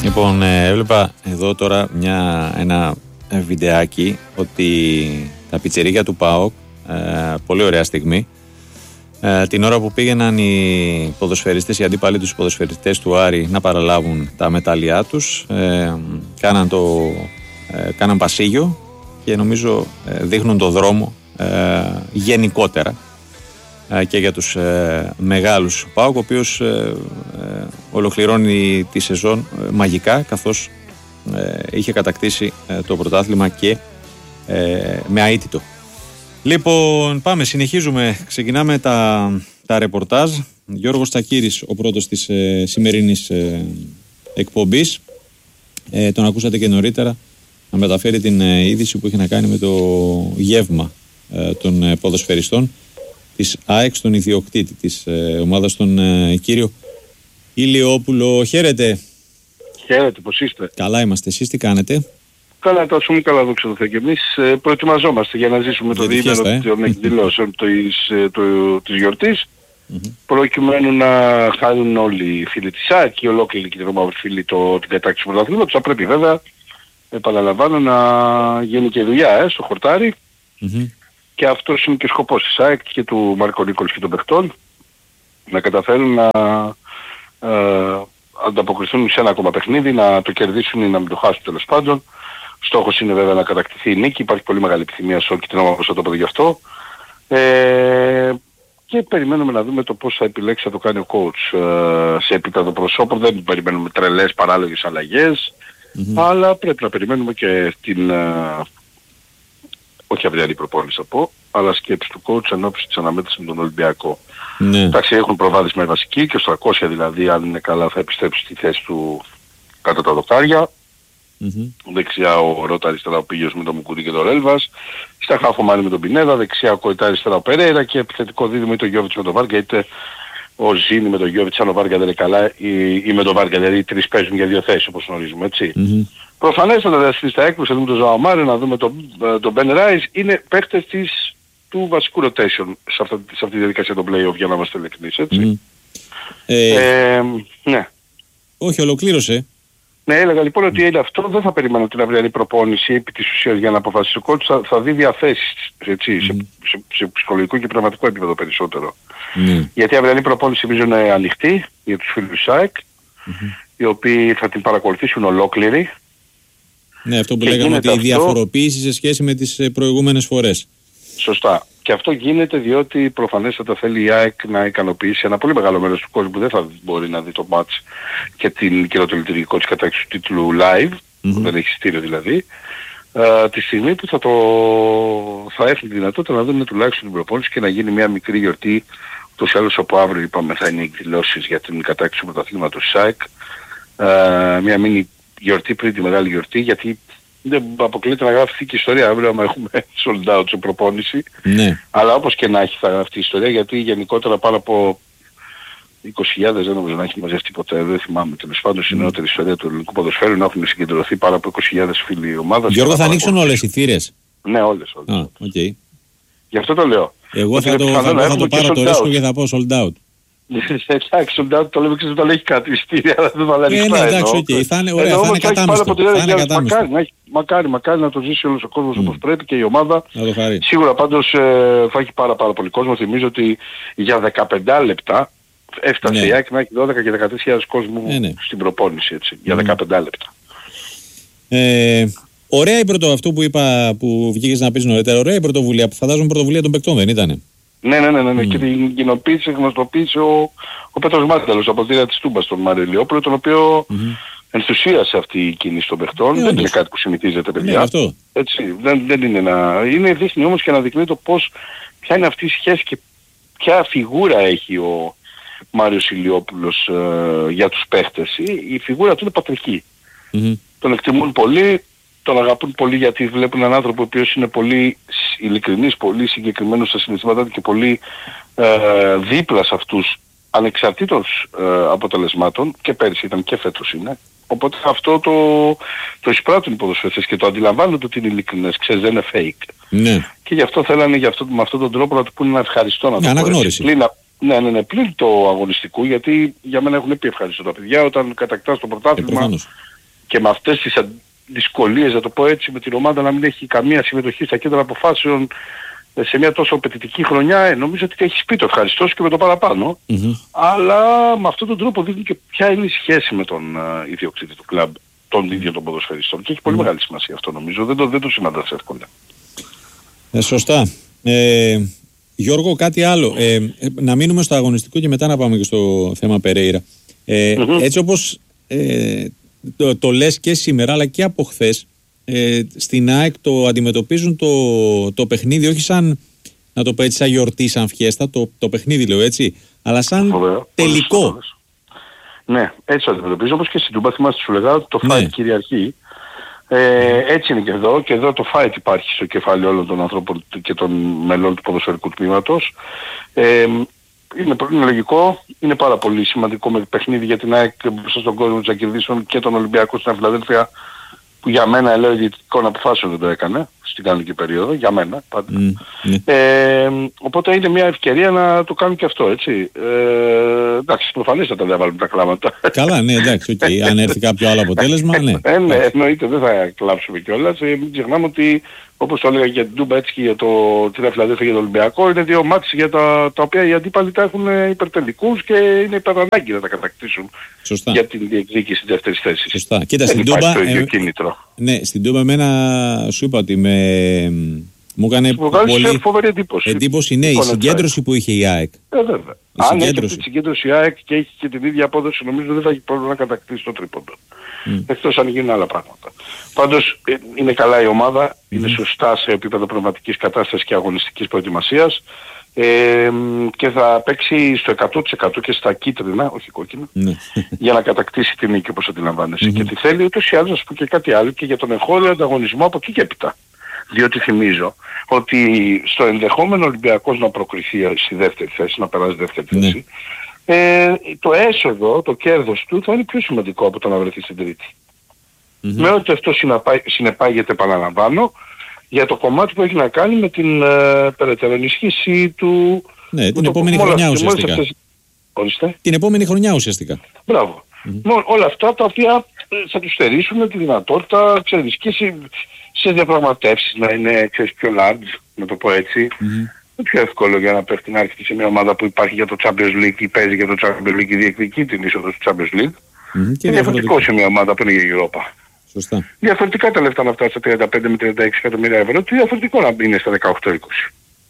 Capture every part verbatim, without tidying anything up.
Λοιπόν, ε, έβλεπα εδώ τώρα μια, ένα βιντεάκι ότι τα πιτσιρίκια του ΠΑΟΚ, ε, πολύ ωραία στιγμή, ε, την ώρα που πήγαιναν οι ποδοσφαιριστές, οι αντίπαλοι τους ποδοσφαιριστές του Άρη να παραλάβουν τα μετάλλια τους, ε, κάναν, το, ε, κάναν πασίγιο και νομίζω ε, δείχνουν το δρόμο ε, γενικότερα ε, και για τους ε, μεγάλους ΠΑΟΚ, ο οποίος ε, ε, ολοκληρώνει τη σεζόν ε, μαγικά, καθώς ε, είχε κατακτήσει ε, το πρωτάθλημα και ε, με αίτητο. Λοιπόν, πάμε, συνεχίζουμε, ξεκινάμε τα, τα ρεπορτάζ. Γιώργος Τακύρης, ο πρώτος της ε, σημερινής ε, εκπομπής, ε, τον ακούσατε και νωρίτερα να μεταφέρει την ε, είδηση που έχει να κάνει με το γεύμα ε, των ε, ποδοσφαιριστών της ΑΕΚ στον ιδιοκτήτη της ε, ομάδας, τον ε, κύριο Ηλιόπουλο. Χαίρετε. Χαίρετε, πώς είστε? Καλά είμαστε, εσείς τι κάνετε? Καλά, το ασούμε, καλά, δόξα τω Θεώ. Και εμείς ε, προετοιμαζόμαστε για να ζήσουμε το διήμερο ε? των εκδηλώσεων της, ε, το, της γιορτής, mm-hmm. προκειμένου να χάρουν όλοι οι φίλοι της ΑΕΚ και ολόκληροι οι κοινωνικοί φίλοι το, την κατάκτηση του πρωταθλήματος. Θα πρέπει βέβαια, επαναλαμβάνω, να γίνει και δουλειά ε, στο χορτάρι, mm-hmm. και αυτός είναι και ο σκοπός της ΑΕΚ και του Μάρκο Νίκολης και των παιχτών, να καταφέρουν να ε, ανταποκριθούν σε ένα ακόμα παιχνίδι, να το κερδίσουν ή να μην το χάσουν, τέλος πάντων. Στόχος είναι βέβαια να κατακτηθεί η νίκη, υπάρχει πολύ μεγάλη επιθυμία σε όλη την ομάδα, όπως θα το πω γι' αυτό. Ε, και περιμένουμε να δούμε το πώς θα επιλέξει να το κάνει ο coach ε, σε επίπεδο προσώπων. Δεν περιμένουμε τρελές παράλογες αλλαγές, mm-hmm. αλλά πρέπει να περιμένουμε και την, ε, όχι αυριανή προπόνηση θα πω, αλλά σκέψη του coach ενώπιση της αναμέτρησης με τον Ολυμπιακό. Ναι. Εντάξει, έχουν προβάδισμα με βασική και ο τριακόσια δηλαδή, αν είναι καλά, θα επιστρέψει στη θέση του κάτω τα δοκάρια. Mm-hmm. Δεξιά ο Ρώτα, αριστερά ο Πίγιος με τον Μουκουτί και τον Ρέλβας. Στα Χαφομάνη με τον Πινέδα, δεξιά ο Κοϊτά, αριστερά ο Περέιρα και επιθετικό δίδυμο είτε ο Γιώβιτς με τον Βάργα είτε ο Ζήνη με τον Γιώβιτς, αν ο Βάργα δεν είναι καλά, ή, ή με τον Βάργα, δηλαδή οι τρεις παίζουν για δύο θέσεις όπως γνωρίζουμε, έτσι. Mm-hmm. Προφανέστατα δηλαδή στα έκπληξη, να δούμε τον Ζωαμάρε, να δούμε τον, τον Ben Rice, είναι παίχτες της, του βασικού rotation σε, αυτά, σε αυτή τη διαδικασία των play-off, για να είμαστε ειλικρινείς, έτσι. Mm. Ε, ε, ναι. Όχι, ολοκλήρωσε. Ναι, έλεγα λοιπόν ότι είναι αυτό, δεν θα περιμένω την αυριανή προπόνηση επί της ουσίας για να αποφασίσει ο coach, θα, θα δει διαθέσεις, έτσι, mm. σε, σε, σε ψυχολογικό και πραγματικό επίπεδο περισσότερο. Mm. Γιατί η αυριανή προπόνηση νομίζω είναι ανοιχτή για τους φίλους της ΑΕΚ, mm-hmm. οι οποίοι θα την παρακολουθήσουν ολόκληρη. Ναι, αυτό που λέγαμε ότι η αυτό... διαφοροποίηση σε σχέση με τις προηγούμενες φορές. Σωστά. Και αυτό γίνεται διότι προφανέστατα θέλει η ΑΕΚ να ικανοποιήσει ένα πολύ μεγάλο μέρος του κόσμου που δεν θα μπορεί να δει το μάτς και την καιροτολιτουργικό της κατάξυσης του τίτλου live, mm-hmm. που δεν έχει στήριο δηλαδή, ε, τη στιγμή που θα, το, θα έχουν τη δυνατότητα να δουν τουλάχιστον την προπόνηση και να γίνει μια μικρή γιορτή, ούτως ή άλλως από αύριο είπαμε θα είναι οι εκδηλώσεις για την κατάκτηση του πρωταθλήματος της ΑΕΚ, ε, μια μίνι γιορτή πριν τη μεγάλη γιορτή, γιατί δεν αποκλείται να γράφει και η ιστορία αύριο άμα έχουμε sold out σε προπόνηση. Ναι. Αλλά όπως και να έχει θα αυτή η ιστορία, γιατί γενικότερα πάνω από είκοσι χιλιάδες δεν νομίζω να έχει μαζευτεί ποτέ, δεν θυμάμαι. Τέλος πάντων, η νεότερη ιστορία του ελληνικού ποδοσφαίρου να έχουν συγκεντρωθεί πάνω από είκοσι χιλιάδες φίλοι ομάδας. Γιώργο, θα ανοίξουν όλες οι θύρες? Ναι, όλες. όλες. Ah, okay. Γι' αυτό το λέω. Εγώ θα το, θα, θα, θα το πάρω το ρίσκο και θα πω sold out. Εντάξει, sold out το λέμε, ξέρεις, δεν έχει κάτι ειστήρια, αλλά δεν βάλει ανοιχτά. Ναι, εντάξει, οκ, θα είναι ωραία, θα είναι κατάμεστο. Μακάρι, μακάρι να το ζήσει όλος ο κόσμος όπως πρέπει και η ομάδα. Σίγουρα πάντως θα έχει πάρα πάρα πολύ κόσμο. Θυμίζω ότι για δεκαπέντε λεπτά έφτασε η ΑΕΚ να έχει δώδεκα και δεκατρείς χιλιάδες κόσμου στην προπόνηση, έτσι, για δεκαπέντε λεπτά. Ωραία η πρωτοβουλία, αυτό που είπα, που βγήκες να πεις νωρίτερα, ωραία η πρωτοβουλία, που φαντάζομαι πρωτοβουλία των παικτών, δεν ήτανε? Ναι, ναι, ναι, ναι, ναι. Mm. Και την κοινοποίησε, γνωστοποίησε ο, ο Πέτρος Μάρταλος από τη της Τούμπας, τον Μάριο Ηλιόπουλο, τον οποίο mm-hmm. ενθουσίασε αυτή η κίνηση των παιχτών. Yeah, δεν είναι κάτι που συνηθίζεται, παιδιά. Yeah, αυτό. Έτσι, δεν, δεν είναι ένα... Είναι, δείχνει όμως και να δείχνει το πώς, ποια είναι αυτή η σχέση και ποια φιγούρα έχει ο Μάριος Ηλιόπουλος ε, για τους παίχτες. Η, η φιγούρα του είναι πατρική. Mm-hmm. Τον εκτιμούν πολύ, τον αγαπούν πολύ γιατί βλέπουν έναν άνθρωπο ο οποίος είναι πολύ ειλικρινής, πολύ συγκεκριμένος στα συναισθήματά του και πολύ ε, δίπλα σε αυτούς ανεξαρτήτως ε, αποτελεσμάτων, και πέρυσι ήταν και φέτος είναι. Οπότε αυτό το, το εισπράττουν οι ποδοσφαιριστές και το αντιλαμβάνονται ότι είναι ειλικρινές, ξέρεις, δεν είναι fake. Ναι. Και γι' αυτό θέλανε γι αυτό, με αυτόν τον τρόπο να του πούνε ένα ευχαριστώ, να το αναγνώριση. Πλην, ναι, ναι, ναι, πλην το αγωνιστικού, γιατί για μένα έχουν πει ευχαριστώ τα παιδιά όταν κατακτάς το πρωτάθλημα. και με αυτές τις δυσκολίες, να το πω έτσι, με την ομάδα να μην έχει καμία συμμετοχή στα κέντρα αποφάσεων σε μια τόσο απαιτητική χρονιά, ε, νομίζω ότι έχει πει το ευχαριστώς και με το παραπάνω. Mm-hmm. Αλλά με αυτόν τον τρόπο δείχνει και ποια είναι η σχέση με τον uh, ιδιοκτήτη του κλαμπ, τον ίδιο των ποδοσφαιριστών. Και έχει πολύ mm-hmm. μεγάλη σημασία αυτό, νομίζω. Δεν το, δεν το συναντάς εύκολα. Ε, σωστά. Ε, Γιώργο, κάτι άλλο. Ε, ε, να μείνουμε στο αγωνιστικό και μετά να πάμε και στο θέμα Περέιρα. Ε, mm-hmm. Έτσι όπως ε, το, το λες και σήμερα αλλά και από χθες, ε, στην ΑΕΚ το αντιμετωπίζουν το, το παιχνίδι όχι σαν, να το πω έτσι, σαν γιορτή, σαν φιέστα, το, το παιχνίδι λέω έτσι, αλλά σαν Ωραία, τελικό. Ναι, έτσι το αντιμετωπίζω, όπως και στην Τούμπα, θυμάστε σου λέγα, το fight ναι. κυριαρχεί. Ε, έτσι είναι και εδώ, και εδώ το fight υπάρχει στο κεφάλι όλων των ανθρώπων και των μελών του ποδοσφαιρικού τμήματος. Ε, είναι, είναι λογικό, είναι πάρα πολύ σημαντικό με παιχνίδι για την ΑΕΚ μπροστά στον κόσμο να κερδίσουν και τον Ολυμπιακό στην Φιλαδέλφια, που για μένα λέω διαιτητικών αποφάσεων δεν το έκανε στην κανονική περίοδο, για μένα πάντα. Mm, yeah. ε, οπότε είναι μια ευκαιρία να το κάνουν και αυτό, έτσι. Ε, εντάξει, προφανέστατα δεν βάλουμε τα κλάματα. Καλά, ναι, εντάξει, okay. Αν έρθει κάποιο άλλο αποτέλεσμα, ναι. ε, ναι, εννοείται, δεν θα κλάψουμε κιόλας. Ε, μην ξεχνάμε ότι, όπως το έλεγα για την Τούμπα, έτσι και για το Τρίρα Φιλαδέλφια για το Ολυμπιακό, είναι δύο μάτς για τα, τα οποία οι αντίπαλοι τα έχουν υπερτελικούς και είναι υπερανάγκη να τα κατακτήσουν. Σωστά. Για την διεκδίκηση της δεύτερης θέσης. Σωστά. Κοίτα, στην Τούμπα, το ίδιο ε, κίνητρο. Ναι, στην Τούμπα εμένα σου είπα ότι με, μου έκανε πολύ φοβερή εντύπωση. εντύπωση ναι, η συγκέντρωση που είχε η ΑΕΚ. Ε, βέβαια. Η Αν έχει αυτή τη συγκέντρωση η ΑΕΚ και έχει και την ίδια απόδοση, νομίζω δεν θα έχει πρόβλημα να κατακτήσει το τρίποντο. Mm. Εκτός αν γίνουν άλλα πράγματα. Πάντως ε, είναι καλά η ομάδα, mm. είναι σωστά σε επίπεδο πνευματικής κατάστασης και αγωνιστικής προετοιμασίας. Ε, και θα παίξει στο εκατό τοις εκατό και στα κίτρινα, όχι κόκκινα, για να κατακτήσει τη νίκη, όπως αντιλαμβάνεσαι. Mm-hmm. Και τη θέλει ούτως ή άλλως, να σου πω και κάτι άλλο, και για τον εγχώριο ανταγωνισμό από εκεί και έπειτα. Διότι θυμίζω ότι στο ενδεχόμενο Ολυμπιακός να προκριθεί στη δεύτερη θέση, να περάσει δεύτερη θέση, mm. ε, το έσοδο, το κέρδος του θα είναι πιο σημαντικό από το να βρεθεί στην τρίτη. Mm-hmm. Με ό,τι αυτό συνεπάγεται, επαναλαμβάνω, για το κομμάτι που έχει να κάνει με την ε, περαιτέρω ενισχύση του... Ναι, την επόμενη το, χρονιά ουσιαστικά. Αυτές... Ορίστε. Την επόμενη χρονιά ουσιαστικά. Μπράβο. Mm-hmm. Μόλ, όλα αυτά τα οποία θα τους στερήσουν τη δυνατότητα, ξέρεις, και σε, σε διαπραγματεύσεις να είναι, ξέρεις, πιο large, να το πω έτσι. Mm-hmm. Είναι πιο εύκολο για να πέφτει να έρχεται σε μια ομάδα που υπάρχει για το Champions League ή παίζει για το Champions League ή διεκδικεί την είσοδο του Champions League. Mm-hmm. Και διαφορετικό σε μια ομάδα που είναι για η Europa. Σωστά. Διαφορετικά τα λεφτά να φτάσει στα τριάντα πέντε με τριάντα έξι εκατομμύρια ευρώ, και διαφορετικό να είναι στα δεκαοκτώ είκοσι.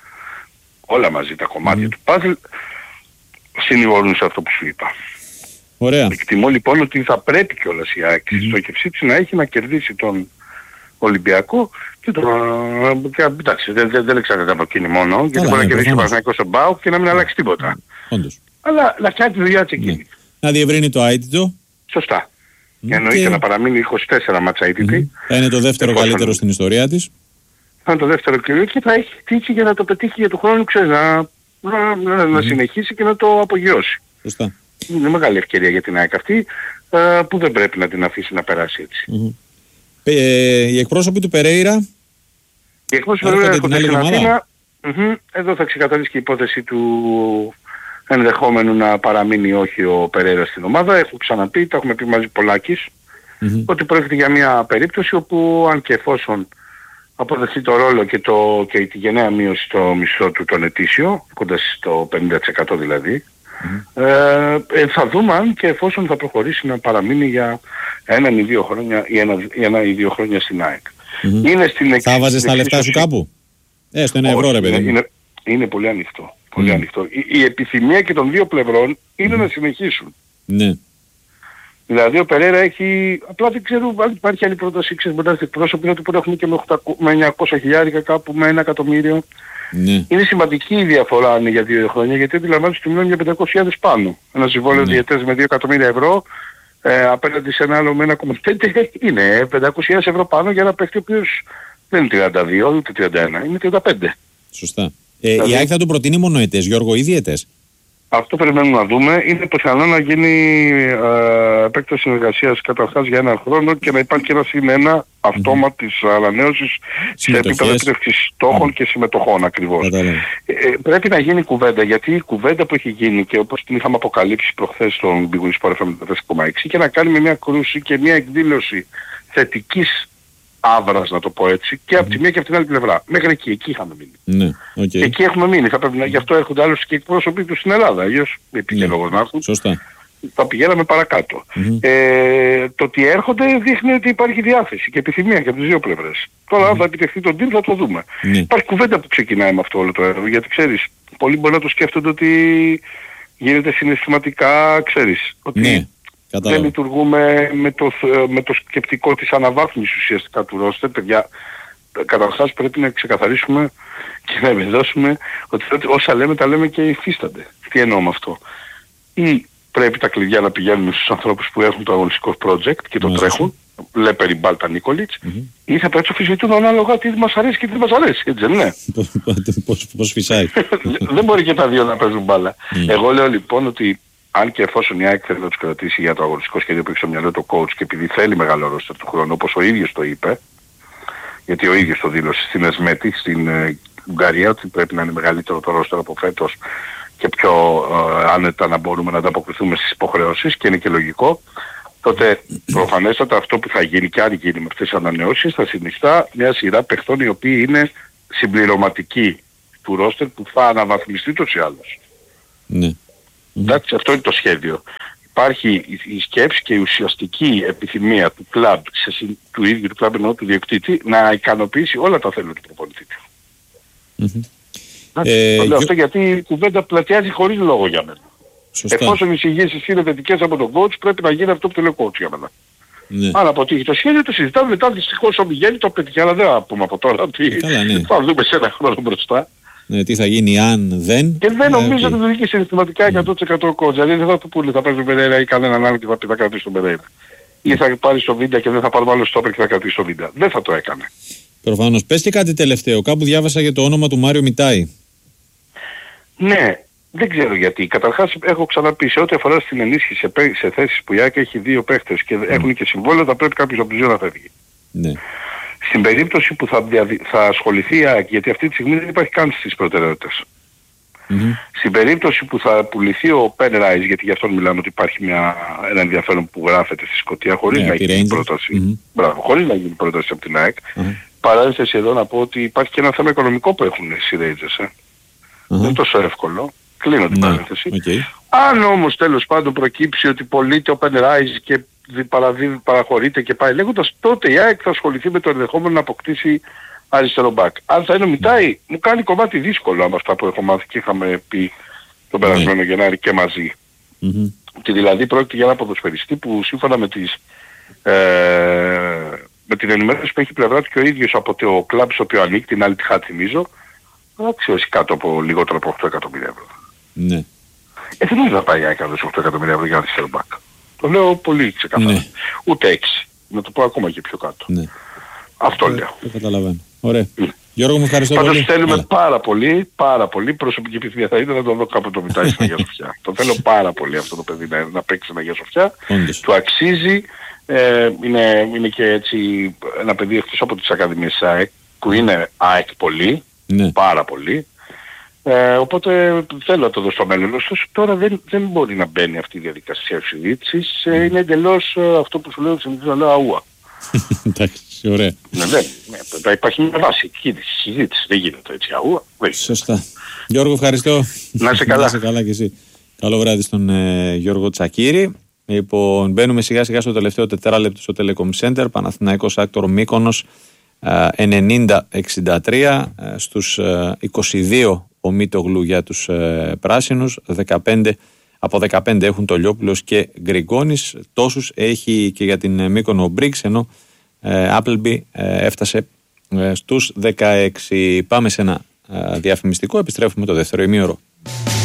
Όλα μαζί τα κομμάτια mm. του παζλ συνηγορούν σε αυτό που σου είπα. Ωραία. Εκτιμώ λοιπόν ότι θα πρέπει κιόλας η ΑΕΚ στη στόχευσή της να έχει να κερδίσει τον Ολυμπιακό και τον... Εντάξει, δεν, δεν, δεν εξαρτάται από εκείνη μόνο, γιατί μπορεί να κερδίσει ο Παναθηναϊκός στον ΠΑΟΚ και να μην αλλάξει τίποτα. Όντως. Αλλά να κάνει τη δουλειά της εκείνη. Να διευρύνει το άιτιτο. Σωστά. Mm, εννοείται και... να παραμείνει είκοσι τέσσερα μάτσα αίτητη. Mm. Θα είναι το δεύτερο καλύτερο στην ιστορία της. Θα είναι το δεύτερο κύριο και θα έχει τύχει για να το πετύχει για τον χρόνο, ξέρεις, να, να, να, mm. να συνεχίσει και να το απογειώσει. Σωστά. Είναι μεγάλη ευκαιρία για την ΑΕΚ αυτή, α, που δεν πρέπει να την αφήσει να περάσει έτσι. Mm-hmm. Ε, οι εκπρόσωποι του Περέιρα. Οι εκπρόσωποι του Περέιρα έρχονται στην Αθήνα. Mm-hmm. Εδώ θα ξεκαθαρίσει και η υπόθεση του ενδεχόμενου να παραμείνει όχι ο Περέιρα στην ομάδα. Έχω ξαναπεί, τα έχουμε πει μαζί πολλάκις, mm-hmm. ότι πρόκειται για μια περίπτωση όπου αν και εφόσον αποδεχθεί το ρόλο και, το, και τη γενναία μείωση στο μισθό του τον ετήσιο, κοντά στο πενήντα τοις εκατό δηλαδή, mm-hmm. ε, θα δούμε αν και εφόσον θα προχωρήσει να παραμείνει για ένα ή δύο χρόνια ή ένα, ένα ή δύο χρόνια στην ΑΕΚ. Mm-hmm. Είναι στην εξ... Θα βάζεις τα λεφτά σου κάπου? Ε, στο ένα ευρώ ρε παιδί. Είναι, είναι, είναι πολύ ανοιχτό. Πολύ mm. ανοιχτό. Η, η επιθυμία και των δύο πλευρών είναι mm. να συνεχίσουν. Ναι. Δηλαδή ο Περέιρα έχει, απλά δεν ξέρω αν υπάρχει άλλη πρόταση, ξέρεις, μπορεί να έρθει πρόσωποι, είναι ότι μπορεί να έχουμε και με, οκτακόσια, με εννιακόσια χιλιάρικα κάπου, με ένα εκατομμύριο. Ναι. Είναι σημαντική η διαφορά αν είναι για δύο χρόνια, γιατί αντιλαμβάνεσαι ότι μιλάμε για πεντακόσιες χιλιάδες πάνω. Ένα συμβόλαιο ναι. διετές με δύο εκατομμύρια ευρώ, ε, απέναντι σε ένα άλλο με ένα κόμμα πέντε είναι πεντακόσιες χιλιάδες ευρώ πάνω για ένα παίχτη ο οποίος δεν είναι τριάντα δύο ούτε τριάντα ένα, είναι τριάντα πέντε. Σωστά. Ε, δηλαδή... Η ΑΕΚ θα του προτείνει μονοετές, Γιώργο, ή διετές? Αυτό περιμένουμε να δούμε. Είναι πιθανό να γίνει ε, επέκταση συνεργασίας καταρχάς για ένα χρόνο και να υπάρχει ένα συν ένα αυτόμα της ανανέωσης σε επίπεδο επίτευξης στόχων mm. και συμμετοχών ακριβώς. Ε, ε, πρέπει να γίνει κουβέντα, γιατί η κουβέντα που έχει γίνει και όπως την είχαμε αποκαλύψει προχθές στον Big Win Sport εφ εμ τέσσερα κόμμα έξι και να κάνει με μια κρούση και μια εκδήλωση θετικής άβρας, να το πω έτσι, και mm. από τη μία και από την άλλη πλευρά. Μέχρι εκεί, εκεί είχαμε μείνει. Ναι, okay. Εκεί έχουμε μείνει. Θα πρέπει να, γι' αυτό έρχονται άλλους και εκπρόσωποι του στην Ελλάδα. Αλλιώς δεν πήγε yeah. λόγος να έρθουν. Σωστά. Θα πηγαίναμε παρακάτω. Mm-hmm. Ε, το ότι έρχονται δείχνει ότι υπάρχει διάθεση και επιθυμία και από τις δύο πλευρές. Τώρα mm-hmm. αν θα επιτευχθεί τον deal θα το δούμε. Mm-hmm. Υπάρχει κουβέντα που ξεκινάει με αυτό όλο το έργο, γιατί ξέρεις, πολλοί μπορεί να το σκέφτονται ότι γίνεται συναισθηματικά, ξέρεις, ότι mm-hmm. δεν λειτουργούμε με το, με το σκεπτικό της αναβάθμισης ουσιαστικά του ρόστερ. Παιδιά, καταρχάς πρέπει να ξεκαθαρίσουμε και να εμπεδώσουμε ότι όσα λέμε τα λέμε και υφίστανται. Τι εννοώ με αυτό? Ή πρέπει τα κλειδιά να πηγαίνουν στους ανθρώπους που έχουν το αγωνιστικό project και το mm-hmm. τρέχουν, Λέπερη, Μπάλτα, Νίκολιτς, mm-hmm. ή θα πρέπει να αφισβητούν ανάλογα τι μας αρέσει και τι μας αρέσει, έτσι δεν είναι? Πώς φυσάει. Δεν μπορεί και τα δύο να παίζουν μπάλα. Mm. Εγώ λέω λοιπόν ότι αν και εφόσον η ΑΕΚ θέλει να τους κρατήσει για το αγωνιστικό σχέδιο που έχει στο μυαλό το coach και επειδή θέλει μεγάλο ρόστερ του χρόνου, όπως ο ίδιος το είπε, γιατί ο ίδιος το δήλωσε στην Εσμέτη, στην ε, Ουγγαρία, ότι πρέπει να είναι μεγαλύτερο το ρόστερ από φέτος και πιο ε, άνετα να μπορούμε να ανταποκριθούμε στις υποχρεώσεις, και είναι και λογικό, τότε προφανέστατα αυτό που θα γίνει και αν γίνει με αυτές τις ανανεώσεις θα συνιστά μια σειρά παιχτών οι οποίοι είναι συμπληρωματικοί του ρόστερ που θα αναβαθμιστεί τους ή άλλους. Ναι. Εντάξει, αυτό είναι το σχέδιο. Υπάρχει η σκέψη και η ουσιαστική επιθυμία του κλαμπ, του ίδιου του κλαμπ εννοώ του διοκτήτη, να ικανοποιήσει όλα τα θέλω του προπονητή του. Mm-hmm. Ε, το λέω αυτό γιατί η κουβέντα πλατιάζει χωρίς λόγο για μένα. Σωστά. Εφόσον οι εισηγήσεις είναι θετικές από τον coach, πρέπει να γίνει αυτό που το λέει ο coach για μένα. Ναι. Αν αποτύχει το σχέδιο, το συζητάμε μετά, δυστυχώς ο Μιγέλη το πετύχει, αλλά δεν θα πούμε από τώρα ότι καλά, ναι. θα δούμε σε ένα χρόνο μπροστά. Ναι, τι θα γίνει αν δεν... Και δεν νομίζω ότι το δίκη συναισθηματικά εκατό τοις εκατό coach, δηλαδή δεν θα του πούνε θα παίζει τον Περέιρα ή κανέναν άλλο και θα πει θα κρατήσει τον Περέιρα. Ή θα πάρει στο βίντεο και δεν θα πάρουμε άλλο στόπερ και θα κρατήσει το βίντεο. Δεν θα το έκανε. Προφανώς. Πες και κάτι τελευταίο. Κάπου διάβασα για το όνομα του Μάριο Μιτάι. Ναι, δεν ξέρω γιατί. Καταρχάς έχω ξαναπεί σε ό,τι αφορά στην ενίσχυση σε, σε θέσεις που η ΑΕΚ έχει δύο παίχτες και mm. έχουν και συμβόλαιο, θα πρέπει κάποιος από τους δύο να φεύγει. Ναι. Στην περίπτωση που θα, διαδι... θα ασχοληθεί η ΑΕΚ, γιατί αυτή τη στιγμή δεν υπάρχει καν στις προτεραιότητες. Mm-hmm. Στην περίπτωση που θα πουληθεί ο Penrise, γιατί γι' αυτό μιλάμε ότι υπάρχει μια, ένα ενδιαφέρον που γράφεται στη Σκωτία χωρίς yeah, να γίνει πρόταση. Mm-hmm. Μπράβο, χωρίς να γίνει πρόταση από την ΑΕΚ. Mm-hmm. Παρένθεση εδώ να πω ότι υπάρχει και ένα θέμα οικονομικό που έχουν οι Rangers. Ε. Mm-hmm. Δεν είναι τόσο εύκολο. Κλείνω την mm-hmm. παρένθεση. Okay. Αν όμως τέλος πάντων προκύψει ότι πωλείται ο Penrise και παραδίδει, παραχωρείται και πάει λέγοντας, τότε η ΑΕΚ θα ασχοληθεί με το ενδεχόμενο να αποκτήσει αριστερό μπακ. Αν θα είναι ο Μιτάι, μου κάνει κομμάτι δύσκολο από αυτά που έχω μάθει και είχαμε πει τον περασμένο mm. Γενάρη και μαζί. Mm-hmm. Και δηλαδή πρόκειται για ένα ποδοσφαιριστή που σύμφωνα με, τις, ε, με την ενημέρωση που έχει πλευρά του και ο ίδιος από το κλαμπ στο οποίο ανήκει, την άλλη τυχά θυμίζω, θα αξιώσει κάτω από λιγότερο από οκτώ εκατομμύρια ευρώ. Ναι. Ε, δεν είναι να πάει η ΑΕΚ να δώσει οκτώ εκατομμύρια ευρώ για ένα αριστερό μπακ. Το λέω πολύ ξεκαθαρά. Ναι. Ούτε έξι. Να το πω ακόμα και πιο κάτω. Ναι. Αυτό ε, λέω. Το καταλαβαίνω. Ωραία. Mm. Γιώργο, μου ευχαριστώ πολύ. Πάντως θέλουμε Έλα. πάρα πολύ, πάρα πολύ προσωπική επιθυμία. Θα ήθελα να το δω κάπου το Μιτάι στην Αγία Σοφιά. Το θέλω πάρα πολύ αυτό το παιδί να, να παίξει στην Αγία Σοφιά. Του αξίζει. Ε, είναι, είναι και έτσι ένα παιδί εκτός από τις Ακαδημίες ΑΕΚ που είναι ΑΕΚ πολύ. Ναι. Πάρα πολύ. Ε, οπότε θέλω να το δω στο μέλλον. Ωστόσο τώρα δεν, δεν μπορεί να μπαίνει αυτή η διαδικασία συζήτησης. Ε, είναι εντελώς ε, αυτό που σου λέω συνήθως να λέω αούα. Εντάξει, ωραία. Ναι, δεν. Ναι, υπάρχει μια βάση εκεί της συζήτησης. Δεν γίνεται έτσι αούα. Σωστά. Γιώργο, ευχαριστώ. Να είσαι καλά. Να είσαι καλά κι εσύ. Καλό βράδυ στον ε, Γιώργο Τσακίρη. Λοιπόν, μπαίνουμε σιγά σιγά στο τελευταίο τετράλεπτο στο Telecom Center. Παναθηναϊκός Άκτορ Μύκονος ενενήντα εξήντα τρία στους είκοσι δύο ο Μίτογλου για τους ε, πράσινους, δεκαπέντε, από δεκαπέντε έχουν το Λιόπουλος και Γκριγκόνης, τόσους έχει και για την Μύκονο Μπρίξ, ενώ ε, Appleby ε, έφτασε ε, στους δεκαέξι. Πάμε σε ένα ε, διαφημιστικό, επιστρέφουμε το δεύτερο ημίωρο.